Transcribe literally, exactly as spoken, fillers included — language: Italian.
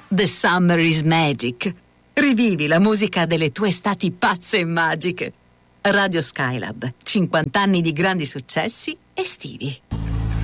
The Summer is Magic. Rivivi la musica delle tue estati pazze e magiche. Radio Skylab, cinquanta anni di grandi successi estivi.